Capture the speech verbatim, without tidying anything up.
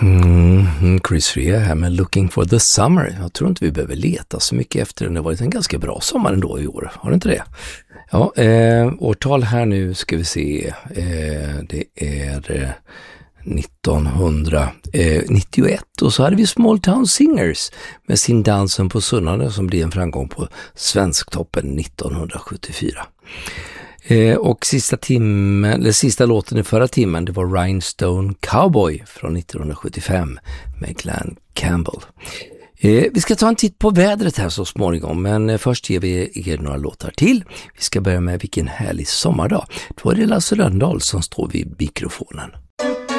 Mm, Chris Rea här med Looking for the Summer. Jag tror inte vi behöver leta så mycket efter den. Det har varit en ganska bra sommar ändå i år. Har det inte det? Ja, eh, årtal här nu ska vi se. Eh, det är eh, nittonhundranittioett och så hade vi Small Town Singers med sin Dansen på Sunnarna som blev en framgång på Svensktoppen nittonhundrasjuttiofyra. Eh, och sista timmen, eller sista låten i förra timmen, det var Rhinestone Cowboy från nittonhundrasjuttiofem med Glenn Campbell. Eh, vi ska ta en titt på vädret här så småningom, men först ger vi er några låtar till. Vi ska börja med Vilken härlig sommardag. Då är det Lasse Lönndahl som står vid mikrofonen.